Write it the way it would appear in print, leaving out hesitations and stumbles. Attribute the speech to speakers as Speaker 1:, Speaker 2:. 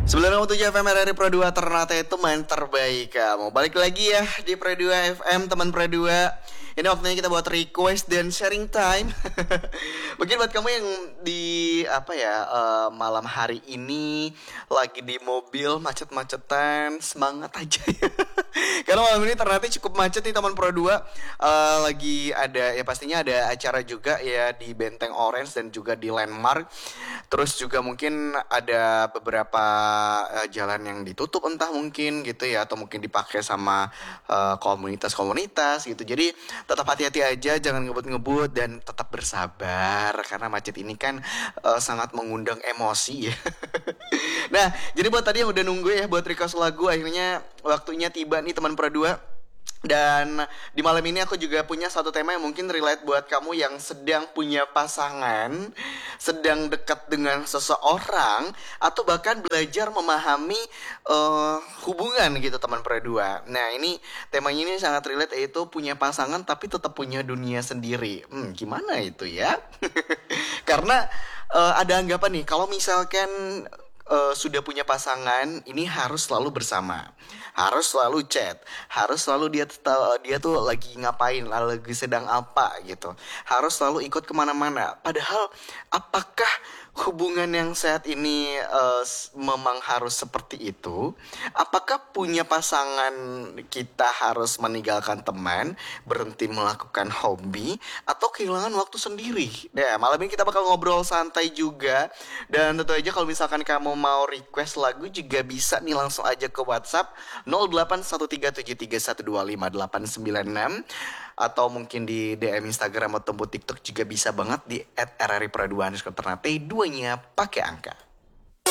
Speaker 1: 97 FM RRI Pro 2 Ternate teman terbaik kamu. Balik lagi ya di Pro 2 FM teman Pro 2. Ini waktunya kita buat request dan sharing time. Mungkin buat kamu yang di malam hari ini lagi di mobil macet-macetan, semangat aja ya. Karena malam ini Ternate cukup macet nih teman Pro 2. Lagi ada ya pastinya ada acara juga ya di Benteng Orange dan juga di Landmark. Terus juga mungkin ada beberapa jalan yang ditutup entah mungkin gitu ya, atau mungkin dipakai sama komunitas-komunitas gitu. Jadi tetap hati-hati aja, jangan ngebut-ngebut dan tetap bersabar karena macet ini kan sangat mengundang emosi ya. Nah, jadi buat tadi yang udah nunggu ya buat request lagu, akhirnya waktunya tiba nih teman Pro 2. Dan di malam ini aku juga punya satu tema yang mungkin relate buat kamu yang sedang punya pasangan, sedang dekat dengan seseorang, atau bahkan belajar memahami hubungan gitu teman Pro 2. Nah ini temanya ini sangat relate, yaitu punya pasangan tapi tetap punya dunia sendiri. Gimana itu ya? Karena ada anggapan nih, kalau misalkan sudah punya pasangan, ini harus selalu bersama, harus selalu chat, harus selalu dia tuh lagi ngapain, lagi sedang apa gitu, harus selalu ikut kemana-mana. Padahal apakah hubungan yang saat ini memang harus seperti itu? Apakah punya pasangan kita harus meninggalkan teman, berhenti melakukan hobi, atau kehilangan waktu sendiri? Nah, malam ini kita bakal ngobrol santai juga. Dan tentu aja kalau misalkan kamu mau request lagu juga bisa nih, langsung aja ke WhatsApp 081373125896, atau mungkin di DM Instagram atau TikTok juga bisa banget di @rripro2_ternate, duanya pakai angka.